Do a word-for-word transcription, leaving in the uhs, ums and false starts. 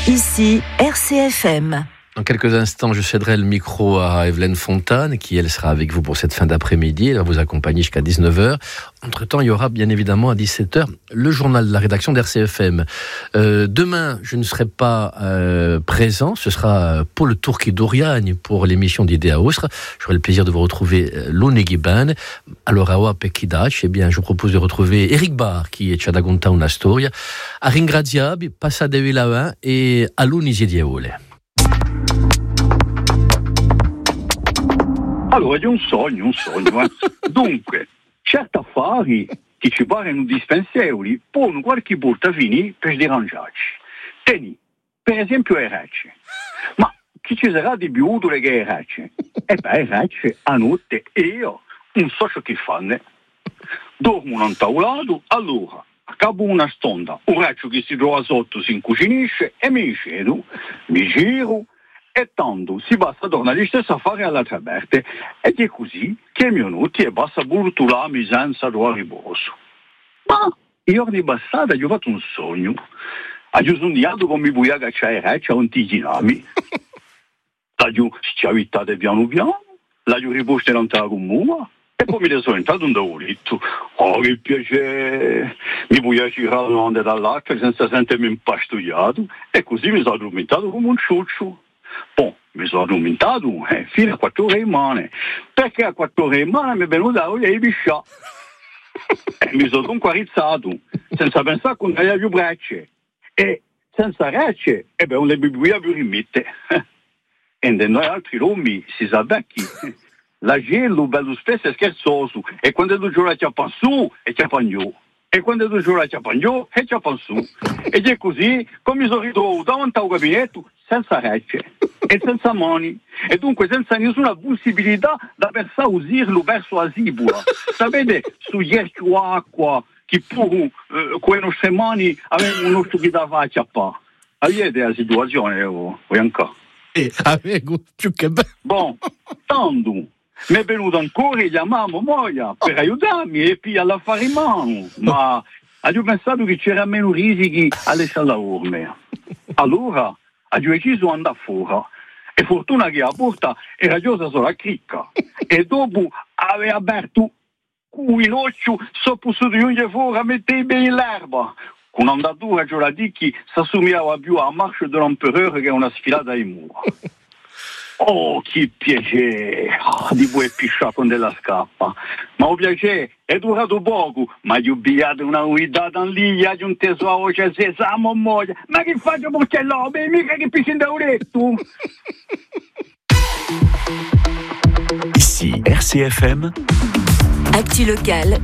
Ici, R C F M. Dans quelques instants, je céderai le micro à Evelyne Fontane, qui, elle, sera avec vous pour cette fin d'après-midi. Elle va vous accompagner jusqu'à dix-neuf heures. Entre-temps, il y aura bien évidemment à dix-sept heures le journal de la rédaction d'R C F M. Euh, demain, je ne serai pas euh, présent. Ce sera Paul Turchi-Doriani pour l'émission d'Idea Ostra. J'aurai le plaisir de vous retrouver Lune Giban. Alors, à Pekidac, eh bien, je vous propose de retrouver Eric Barr, qui est Ciadagonta una storia. A ringraziabi, passadevi la main e a l'unisi di Eole. Allora, è un sogno, un sogno. Eh. Dunque, certi affari che ci pare indispensabili, poi qualche volta finì per sderangiarci. Teni, per esempio, le recce. Ma chi ci sarà di più utile che le recce? E beh, le recce a notte e io non so ciò che fanno. Dormono intaulato, allora, a capo una stonda, un reccio che si trova sotto si incucinisce e mi scedo, mi giro, e tanto si basta tornare gli stessi affari all'altra parte ed è così che minuti e basta burtularmi senza trovare riposo. Ma i giorni passati ho fatto un sogno. Ho sognato come mi voglio cacciare reccia un tiginami. L'ho schiavittata piano piano, l'ho riposta in terra con mua e poi mi sono entrato un tavolito. Oh, che piacere! Mi voglio girare davanti dall'acqua senza sentirmi impastugliato e così mi sono addormentato come un ciuccio. Poi mi sono addormentato eh, fino a quattro ore in mano, perché a quattro ore in mano mi è venuta voglia di pisciare. E mi sono dunque arrizzato, senza pensare che non avevo più braccia. E senza recce, e beh, non le bibuia più rimette. E noi altri rombi si sa che la gelo bello spesso è scherzoso, e quando tu giochi a passù, e ci appagnò. E quando tu giochi a appagnò, e ci appassù. Ed è così, come mi sono ritrovato davanti al gabinetto, senza recce e senza mani, e dunque senza nessuna possibilità da pensare a usarlo verso la sibula. Sapete, su ghiaccio acqua, che pure eh, con le nostre mani avevano un nostro che da faccia pa. Avete la situazione, o ancora? Eh, avevo più che bello. Bon, tanto, mi è venuto ancora e chiamavo moglie per aiutarmi e poi all'affare in mano, ma avevo pensato che c'era meno rischi alle sala urme. Allora, ho deciso di andare fuori e fortuna che la porta era chiusa solo a cricca e dopo aveva aperto un occhio sopra su di un fuori a mettere bene l'erba con un'andatura che la dichi si assomigliava più alla marcia dell'imperatore che a una sfilata di mura. Oh, che piacere oh, di voi pisciare con della scappa. Ma il piacere è durato poco, ma gli ho bigliato una guidata in lì, gli un tesoro, c'è sesamo, moglie. Ma che faccio perché l'obe? Mica che pisci in dauretto. Ici, R C F M. Actu locale.